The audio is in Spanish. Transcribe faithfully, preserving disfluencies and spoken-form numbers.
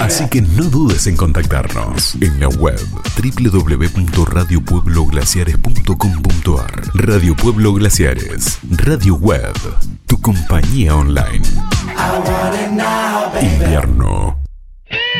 Así que no dudes en contactarnos en la web doble u doble u doble u punto radio pueblo glaciares punto com punto a r. Radio Pueblo Glaciares, Radio Web, tu compañía online.